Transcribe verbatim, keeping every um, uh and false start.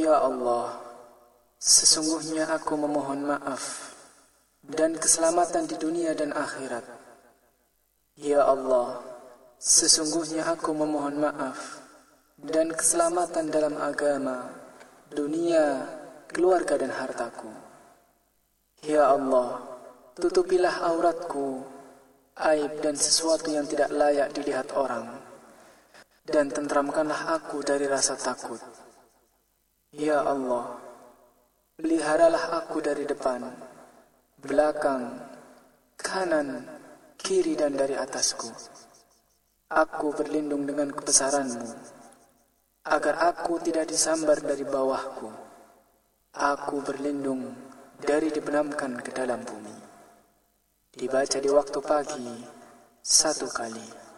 Ya Allah, sesungguhnya aku memohon maaf dan keselamatan di dunia dan akhirat. Ya Allah, sesungguhnya aku memohon maaf dan keselamatan dalam agama, dunia, keluarga dan hartaku. Ya Allah, tutupilah auratku, aib dan sesuatu yang tidak layak dilihat orang, dan tentramkanlah aku dari rasa takut. Ya Allah, peliharalah aku dari depan, belakang, kanan, kiri dan dari atasku. Aku berlindung dengan kebesaran-Mu, agar aku tidak disambar dari bawahku. Aku berlindung dari dibenamkan ke dalam bumi. Dibaca di waktu pagi satu kali.